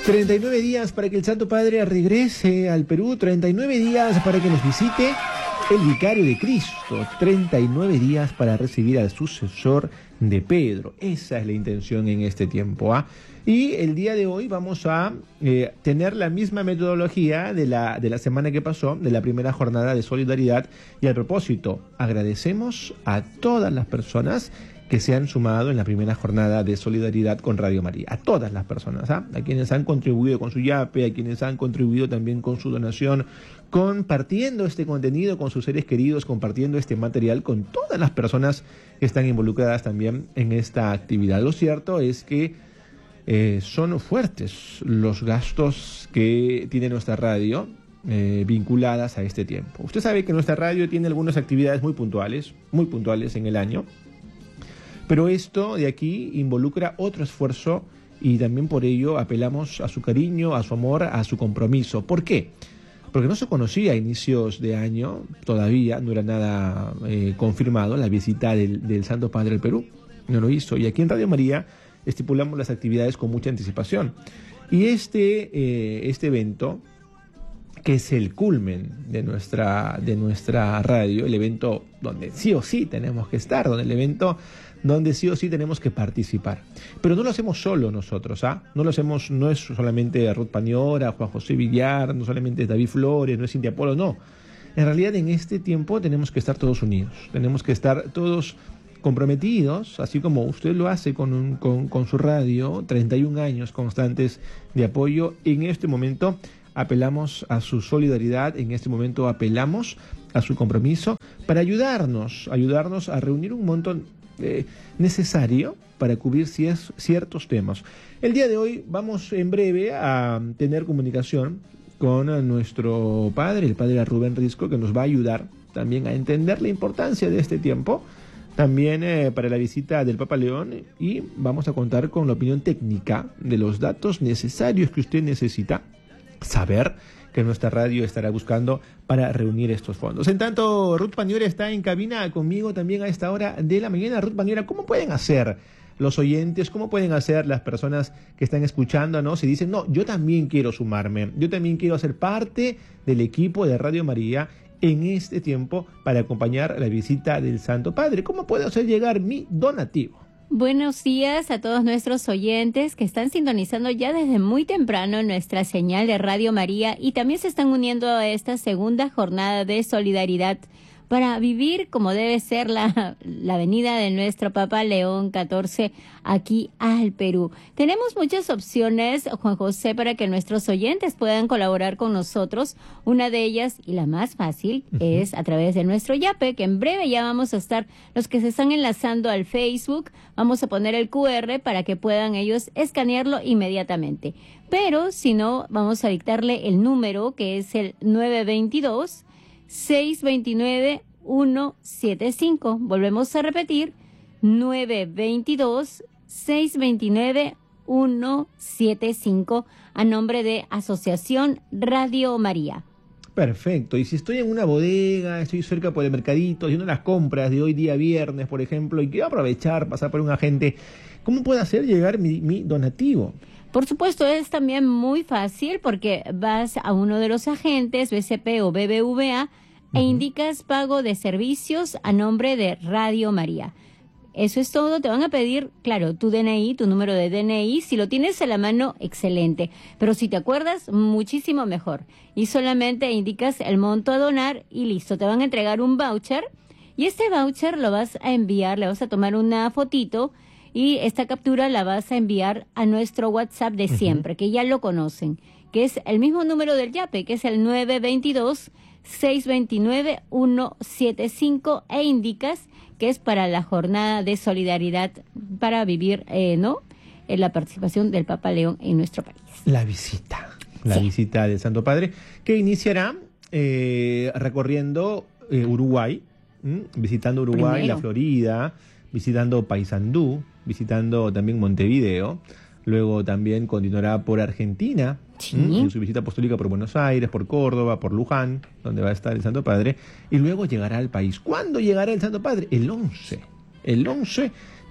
39 días para que el Santo Padre regrese al Perú, 39 días para que nos visite el Vicario de Cristo, 39 días para recibir al sucesor de Pedro. Esa es la intención en este tiempo, ¿ah? Y el día de hoy vamos a tener la misma metodología de la semana que pasó, de la primera jornada de solidaridad. Y al propósito, agradecemos a todas las personas que se han sumado en la primera jornada de solidaridad con Radio María. A todas las personas, ¿ah? A quienes han contribuido con su yape, a quienes han contribuido también con su donación, compartiendo este contenido con sus seres queridos, compartiendo este material con todas las personas que están involucradas también en esta actividad. Lo cierto es que son fuertes los gastos que tiene nuestra radio vinculadas a este tiempo. Usted sabe que nuestra radio tiene algunas actividades muy puntuales en el año. Pero esto de aquí involucra otro esfuerzo y también por ello apelamos a su cariño, a su amor, a su compromiso. ¿Por qué? Porque no se conocía a inicios de año, todavía no era nada confirmado, la visita del Santo Padre al Perú. No lo hizo. Y aquí en Radio María estipulamos las actividades con mucha anticipación. Y este evento, que es el culmen de nuestra radio, el evento donde sí o sí tenemos que estar, donde sí o sí tenemos que participar. Pero no lo hacemos solo nosotros, ¿ah? No es solamente Ruth Pañora, Juan José Villar, no solamente David Flores, no es Cintia Polo, no. En realidad en este tiempo tenemos que estar todos unidos, tenemos que estar todos comprometidos, así como usted lo hace con su radio, 31 años constantes de apoyo. En este momento apelamos a su solidaridad, en este momento apelamos a su compromiso para ayudarnos a reunir un montón necesario para cubrir ciertos temas. El día de hoy vamos en breve a tener comunicación con nuestro padre, el padre Rubén Risco, que nos va a ayudar también a entender la importancia de este tiempo, también para la visita del Papa León, y vamos a contar con la opinión técnica de los datos necesarios que usted necesita saber que nuestra radio estará buscando para reunir estos fondos. En tanto, Ruth Pañora está en cabina conmigo también a esta hora de la mañana. Ruth Pañora, ¿cómo pueden hacer los oyentes, cómo pueden hacer las personas que están escuchándonos y dicen, no, yo también quiero sumarme, yo también quiero ser parte del equipo de Radio María en este tiempo para acompañar la visita del Santo Padre? ¿Cómo puedo hacer llegar mi donativo? Buenos días a todos nuestros oyentes que están sintonizando ya desde muy temprano nuestra señal de Radio María y también se están uniendo a esta segunda jornada de solidaridad para vivir como debe ser la venida de nuestro Papa León XIV aquí al Perú. Tenemos muchas opciones, Juan José, para que nuestros oyentes puedan colaborar con nosotros. Una de ellas, y la más fácil, es a través de nuestro yape, que en breve ya vamos a estar, los que se están enlazando al Facebook, vamos a poner el QR para que puedan ellos escanearlo inmediatamente. Pero si no, vamos a dictarle el número, que es el 922-629-175. Volvemos a repetir, 922-629-175, a nombre de Asociación Radio María. Perfecto. Y si estoy en una bodega, estoy cerca por el mercadito, haciendo las compras de hoy día viernes, por ejemplo, y quiero aprovechar, pasar por un agente, ¿cómo puedo hacer llegar mi donativo? Por supuesto, es también muy fácil porque vas a uno de los agentes, BCP o BBVA, e indicas pago de servicios a nombre de Radio María. Eso es todo. Te van a pedir, claro, tu DNI, tu número de DNI. Si lo tienes a la mano, excelente. Pero si te acuerdas, muchísimo mejor. Y solamente indicas el monto a donar y listo. Te van a entregar un voucher y este voucher lo vas a enviar, le vas a tomar una fotito y esta captura la vas a enviar a nuestro WhatsApp de siempre, que ya lo conocen, que es el mismo número del yape, que es el 922-629-175, e indicas que es para la jornada de solidaridad para vivir, en la participación del Papa León en nuestro país. La visita del Santo Padre, que iniciará recorriendo Uruguay, visitando Uruguay, primero la Florida, visitando Paysandú, visitando también Montevideo. Luego también continuará por Argentina, en su visita apostólica por Buenos Aires, por Córdoba, por Luján, donde va a estar el Santo Padre, y luego llegará al país. ¿Cuándo llegará el Santo Padre? El 11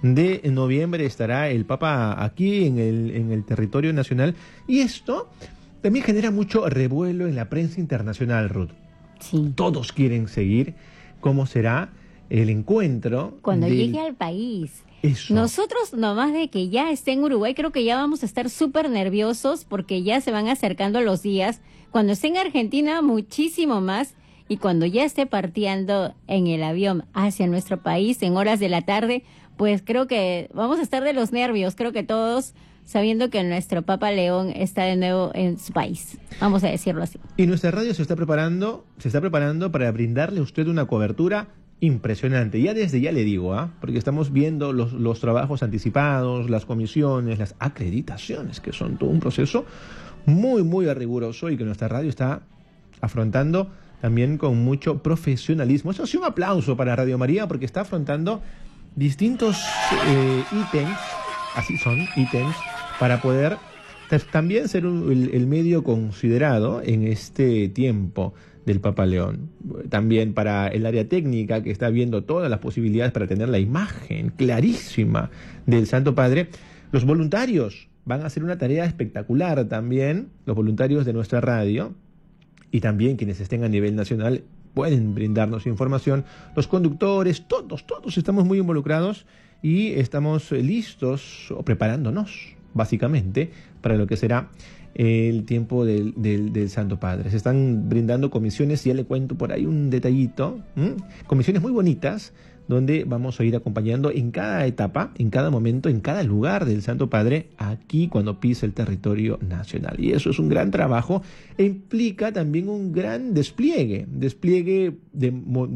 de noviembre estará el Papa aquí en el territorio nacional. Y esto también genera mucho revuelo en la prensa internacional, Ruth. Sí. Todos quieren seguir cómo será el encuentro. Cuando llegue al país. Eso. Nosotros, nomás de que ya esté en Uruguay, creo que ya vamos a estar súper nerviosos porque ya se van acercando los días. Cuando esté en Argentina, muchísimo más. Y cuando ya esté partiendo en el avión hacia nuestro país en horas de la tarde, pues creo que vamos a estar de los nervios. Creo que todos, sabiendo que nuestro Papa León está de nuevo en su país. Vamos a decirlo así. Y nuestra radio se está preparando para brindarle a usted una cobertura impresionante. Ya desde ya le digo, porque estamos viendo los trabajos anticipados, las comisiones, las acreditaciones, que son todo un proceso muy, muy riguroso y que nuestra radio está afrontando también con mucho profesionalismo. Eso sí, un aplauso para Radio María porque está afrontando distintos ítems, así son, ítems, para poder también ser el medio considerado en este tiempo del Papa León. También para el área técnica, que está viendo todas las posibilidades para tener la imagen clarísima del Santo Padre. Los voluntarios van a hacer una tarea espectacular también, los voluntarios de nuestra radio, y también quienes estén a nivel nacional pueden brindarnos información. Los conductores, todos estamos muy involucrados y estamos listos o preparándonos, básicamente, para lo que será el tiempo del Santo Padre. Se están brindando comisiones, y ya le cuento por ahí un detallito, comisiones muy bonitas, donde vamos a ir acompañando en cada etapa, en cada momento, en cada lugar del Santo Padre, aquí cuando pisa el territorio nacional. Y eso es un gran trabajo e implica también un gran despliegue de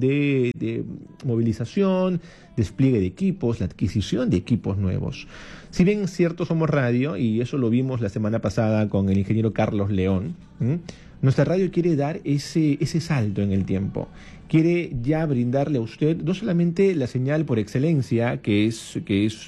movilización, despliegue de equipos, la adquisición de equipos nuevos. Si bien es cierto, somos radio, y eso lo vimos la semana pasada con el ingeniero Carlos León, nuestra radio quiere dar ese salto en el tiempo. Quiere ya brindarle a usted no solamente la señal por excelencia, que es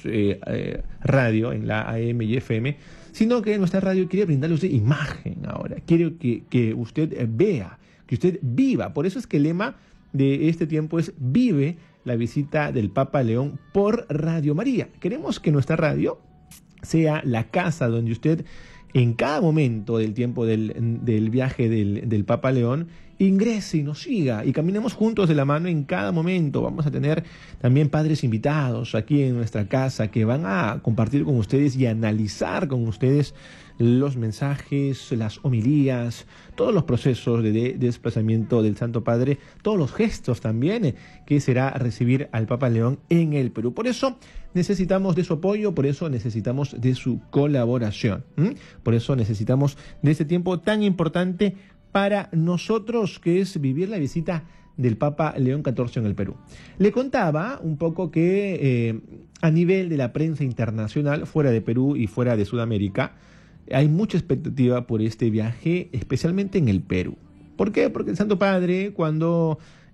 radio en la AM y FM, sino que nuestra radio quiere brindarle a usted imagen ahora. Quiere que usted vea, que usted viva. Por eso es que el lema de este tiempo es Vive la visita del Papa León por Radio María. Queremos que nuestra radio sea la casa donde usted, en cada momento del tiempo del viaje del Papa León, ingrese y nos siga y caminemos juntos de la mano en cada momento. Vamos a tener también padres invitados aquí en nuestra casa que van a compartir con ustedes y analizar con ustedes los mensajes, las homilías, todos los procesos de desplazamiento del Santo Padre, todos los gestos también que será recibir al Papa León en el Perú. Por eso necesitamos de su apoyo, por eso necesitamos de su colaboración, por eso necesitamos de este tiempo tan importante para nosotros, que es vivir la visita del Papa León XIV en el Perú. Le contaba un poco que a nivel de la prensa internacional, fuera de Perú y fuera de Sudamérica, hay mucha expectativa por este viaje, especialmente en el Perú. ¿Por qué? Porque el Santo Padre, cuando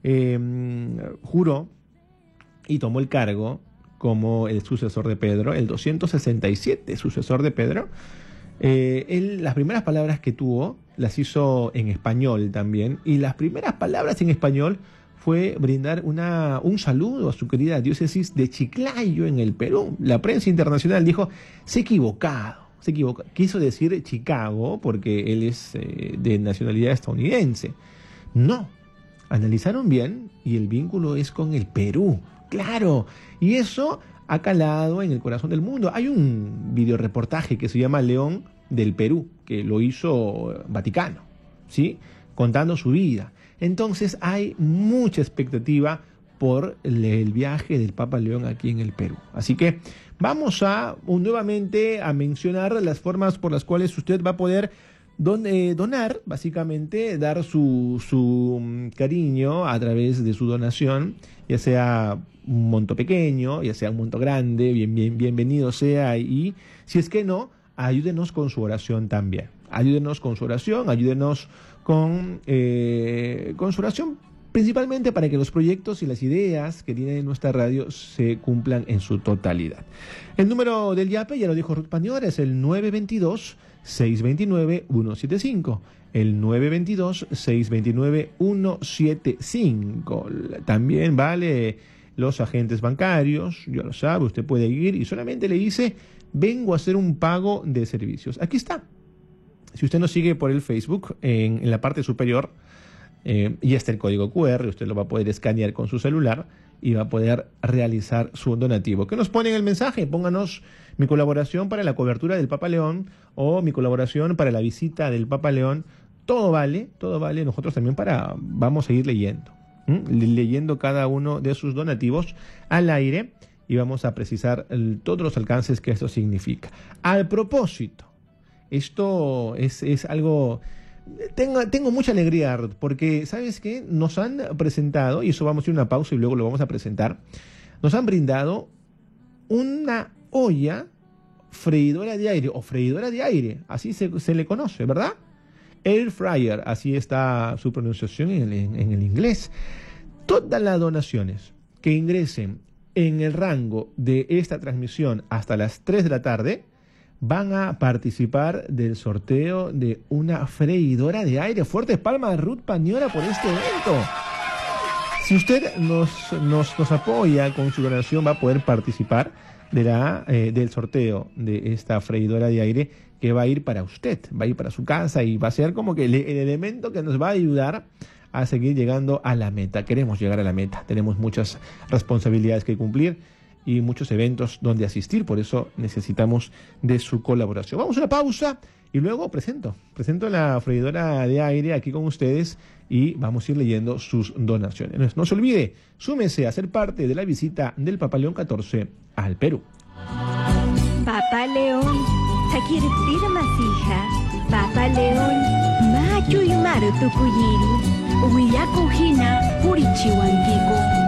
juró y tomó el cargo como el sucesor de Pedro, el 267 sucesor de Pedro, él, las primeras palabras que tuvo las hizo en español también, y las primeras palabras en español fue brindar un saludo a su querida diócesis de Chiclayo en el Perú. La prensa internacional dijo, se equivocado, quiso decir Chicago porque él es de nacionalidad estadounidense. No, analizaron bien y el vínculo es con el Perú, claro, y eso ha calado en el corazón del mundo. Hay un videoreportaje que se llama León del Perú, que lo hizo Vaticano, ¿sí?, contando su vida. Entonces hay mucha expectativa por el viaje del Papa León aquí en el Perú. Así que vamos nuevamente a mencionar las formas por las cuales usted va a poder donar, básicamente dar su cariño a través de su donación, ya sea un monto pequeño, ya sea un monto grande, bienvenido sea, y si es que no, ayúdenos con su oración también. Ayúdenos con su oración, ayúdenos con su oración, principalmente para que los proyectos y las ideas que tiene nuestra radio se cumplan en su totalidad. El número del YAPE, ya lo dijo Ruth Pañora, es el 922-629-175. El 922-629-175. También vale los agentes bancarios, ya lo sabe, usted puede ir y solamente le dice, vengo a hacer un pago de servicios. Aquí está. Si usted nos sigue por el Facebook, en la parte superior, ya está el código QR, usted lo va a poder escanear con su celular y va a poder realizar su donativo. ¿Qué nos pone en el mensaje? Pónganos mi colaboración para la cobertura del Papa León o mi colaboración para la visita del Papa León. Todo vale, nosotros también vamos a ir leyendo cada uno de sus donativos al aire y vamos a precisar todos los alcances que esto significa. Al propósito, esto es algo... Tengo mucha alegría, porque, ¿sabes qué? Nos han presentado, y eso vamos a ir a una pausa y luego lo vamos a presentar, nos han brindado una olla freidora de aire, o freidora de aire, así se le conoce, ¿verdad? Air fryer, así está su pronunciación en el inglés. Todas las donaciones que ingresen en el rango de esta transmisión hasta las 3 de la tarde, van a participar del sorteo de una freidora de aire. Fuertes palmas a Ruth Pañora por este evento. Si usted nos apoya con su donación, va a poder participar del sorteo de esta freidora de aire que va a ir para usted, va a ir para su casa y va a ser como que el elemento que nos va a ayudar a seguir llegando a la meta. Queremos llegar a la meta, tenemos muchas responsabilidades que cumplir y muchos eventos donde asistir, por eso necesitamos de su colaboración. Vamos a una pausa y luego presento la freidora de aire aquí con ustedes y vamos a ir leyendo sus donaciones. No se olvide, súmese a ser parte de la visita del Papa León XIV al Perú. Papa León, takirtira masija, Papa León, mayo y maru tukuyiri, huillaku hina, purichiwankiku.